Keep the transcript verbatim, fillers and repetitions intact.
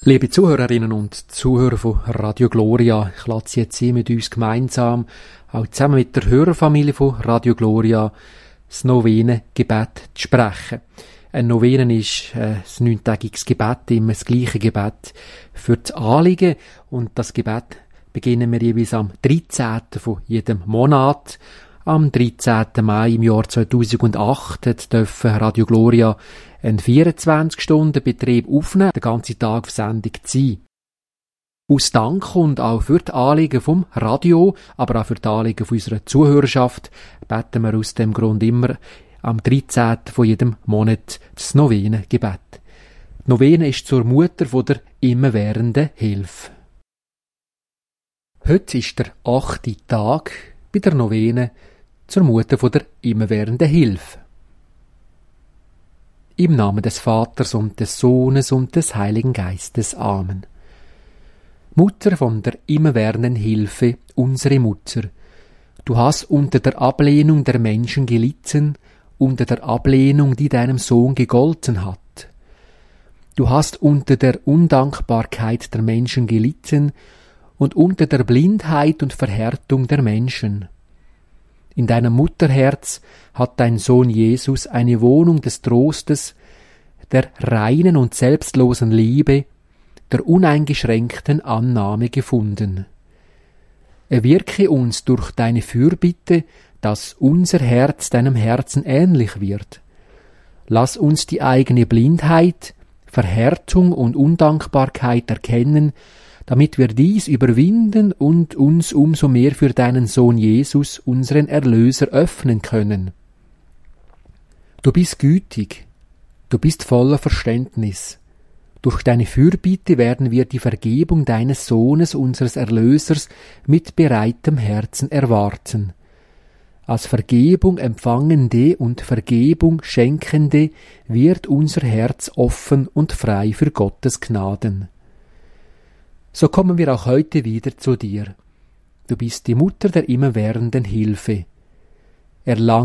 Liebe Zuhörerinnen und Zuhörer von Radio Gloria, ich lade Sie jetzt hier mit uns gemeinsam, auch zusammen mit der Hörerfamilie von Radio Gloria, das Novenengebet zu sprechen. Ein Novenen ist äh, ein neuntägiges Gebet, immer das gleiche Gebet für das Anliegen. Und das Gebet beginnen wir jeweils am dreizehnten von jedem Monat. Am dreizehnten Mai im Jahr zweitausendacht dürfen Radio Gloria einen vierundzwanzig-Stunden-Betrieb aufnehmen, den ganzen Tag auf Sendung zu sein. Aus Dank und auch für die Anliegen vom Radio, aber auch für die Anliegen von unserer Zuhörerschaft, beten wir aus dem Grund immer am dreizehnten von jedem Monat das Novenengebet. Die Novene ist zur Mutter von der immerwährenden Hilfe. Heute ist der achte Tag bei der Novene zur Mutter von der immerwährenden Hilfe. Im Namen des Vaters und des Sohnes und des Heiligen Geistes. Amen. Mutter von der immerwährenden Hilfe, unsere Mutter, du hast unter der Ablehnung der Menschen gelitten, unter der Ablehnung, die deinem Sohn gegolten hat. Du hast unter der Undankbarkeit der Menschen gelitten und unter der Blindheit und Verhärtung der Menschen. In deinem Mutterherz hat dein Sohn Jesus eine Wohnung des Trostes, der reinen und selbstlosen Liebe, der uneingeschränkten Annahme gefunden. Erwirke uns durch deine Fürbitte, dass unser Herz deinem Herzen ähnlich wird. Lass uns die eigene Blindheit, Verhärtung und Undankbarkeit erkennen, damit wir dies überwinden und uns umso mehr für deinen Sohn Jesus, unseren Erlöser, öffnen können. Du bist gütig, du bist voller Verständnis. Durch deine Fürbitte werden wir die Vergebung deines Sohnes, unseres Erlösers, mit bereitem Herzen erwarten. Als Vergebung empfangende und Vergebung schenkende wird unser Herz offen und frei für Gottes Gnaden. So kommen wir auch heute wieder zu dir. Du bist die Mutter der immerwährenden Hilfe. Erlang